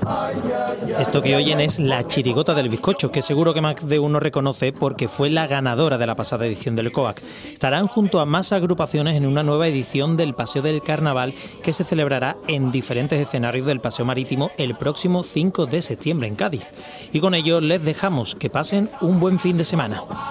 Esto que oyen es la chirigota del bizcocho, que seguro que más de uno reconoce porque fue la ganadora de la pasada edición del COAC. Estarán junto a más agrupaciones en una nueva edición del Paseo del Carnaval que se celebrará en diferentes escenarios del Paseo Marítimo el próximo 5 de septiembre en Cádiz. Y con ello les dejamos que pasen un buen fin de semana.